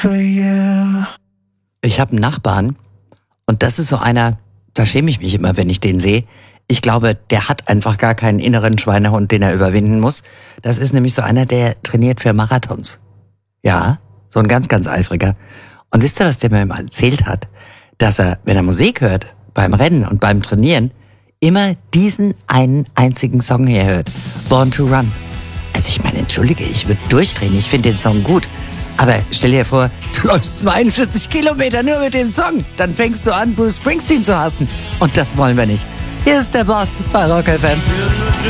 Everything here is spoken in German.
Ich habe einen Nachbarn und das ist so einer, da schäme ich mich immer, wenn ich den sehe. Ich glaube, der hat einfach gar keinen inneren Schweinehund, den er überwinden muss. Das ist nämlich so einer, der trainiert für Marathons. Ja, so ein ganz, ganz eifriger. Und wisst ihr, was der mir mal erzählt hat? Dass er, wenn er Musik hört, beim Rennen und beim Trainieren, immer diesen einen einzigen Song hier hört. Born to Run. Also ich meine, entschuldige, ich würde durchdrehen, ich finde den Song gut. Aber stell dir vor, du läufst 42 Kilometer nur mit dem Song. Dann fängst du an, Bruce Springsteen zu hassen. Und das wollen wir nicht. Hier ist der Boss bei Rock FM.